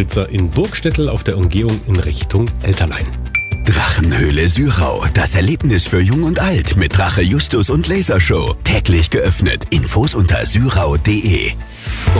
Pizza in Burgstädtel auf der Umgehung in Richtung Elterlein. Drachenhöhle Syrau, das Erlebnis für Jung und Alt mit Drache Justus und Lasershow. Täglich geöffnet. Infos unter syrau.de.